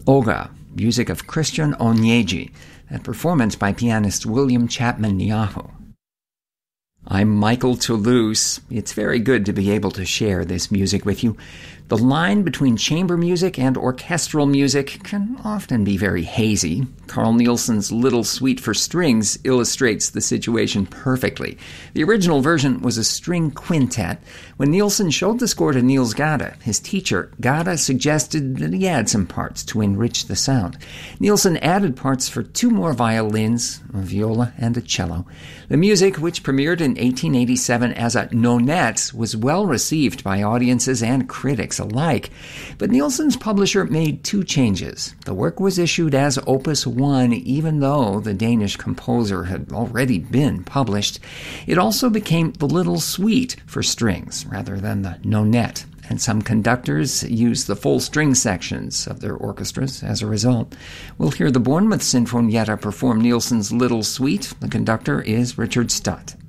Olga, music of Christian Onyeji, and performance by pianist William Chapman Niahu. I'm Michael Toulouse. It's very good to be able to share this music with you. The line between chamber music and orchestral music can often be very hazy. Carl Nielsen's Little Suite for Strings illustrates the situation perfectly. The original version was a string quintet. When Nielsen showed the score to Niels Gade, his teacher, Gade suggested that he add some parts to enrich the sound. Nielsen added parts for 2 more violins, a viola, and a cello. The music, which premiered in 1887 as a nonette, was well received by audiences and critics alike. But Nielsen's publisher made 2 changes. The work was issued as Opus 1, even though the Danish composer had already been published. It also became the Little Suite for Strings, rather than the nonette, and some conductors used the full string sections of their orchestras as a result. We'll hear the Bournemouth Sinfonietta perform Nielsen's Little Suite. The conductor is Richard Stutt.